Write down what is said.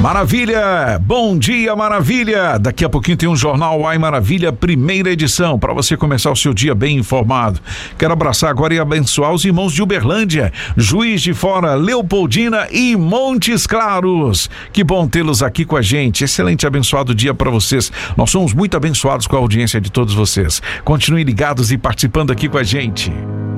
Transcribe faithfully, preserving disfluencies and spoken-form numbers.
Maravilha, bom dia Maravilha, daqui a pouquinho tem um Jornal Ai Maravilha, primeira edição, para você começar o seu dia bem informado. Quero abraçar agora e abençoar os irmãos de Uberlândia, Juiz de Fora, Leopoldina e Montes Claros. Que bom tê-los aqui com a gente, excelente abençoado dia para vocês. Nós somos muito abençoados com a audiência de todos vocês. Continuem ligados e participando aqui com a gente.